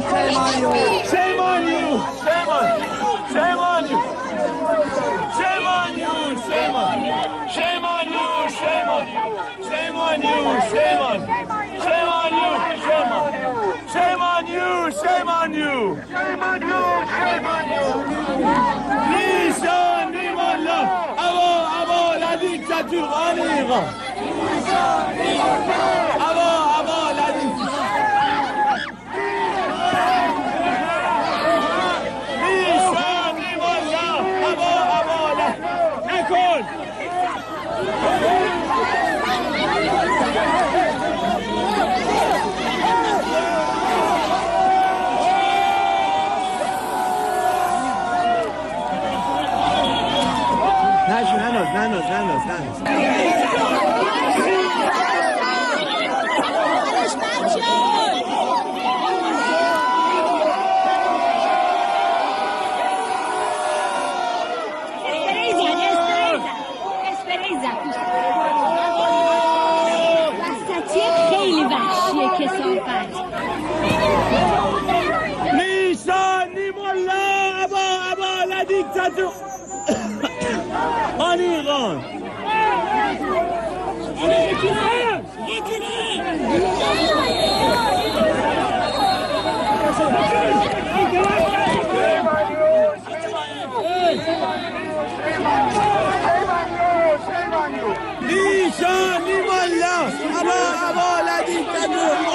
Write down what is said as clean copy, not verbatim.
Shame on you! Shame on you! Shame on you! Shame on you! Shame on you! Shame on you! Shame on you! Shame on you! Shame on you! Shame on you! Shame on you! Shame on you! Shame on you! Shame on you! Shame on you! Shame on you! Nishan Nimallah! Aba la dictature en Iran! Aba la dictature! ننوز خیلی وحشیه کثافت. نیشان نیمالله ابا لا دیکتاتور آن ایران. نیشان نیمالله ابا لا دیکتاتور